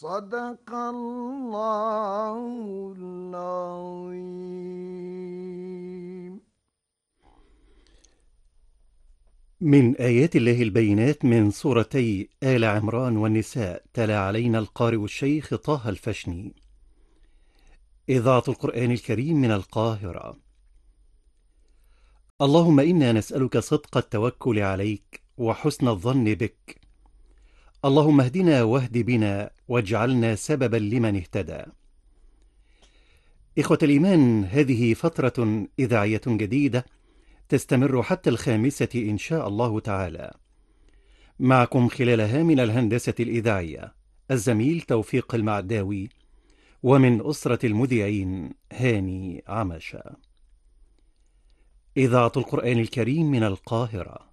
صدق الله العظيم. من آيات الله البينات من سورتي آل عمران والنساء، تلا علينا القارئ الشيخ طه الفشني. إذاعة القرآن الكريم من القاهرة. اللهم إنا نسألك صدق التوكل عليك وحسن الظن بك. اللهم اهدنا واهد بنا واجعلنا سببا لمن اهتدى. إخوة الإيمان، هذه فترة إذاعية جديدة تستمر حتى 5 إن شاء الله تعالى. معكم خلالها من الهندسة الإذاعية الزميل توفيق المعداوي، ومن أسرة المذيعين هاني عمشة. إذاعة القرآن الكريم من القاهرة.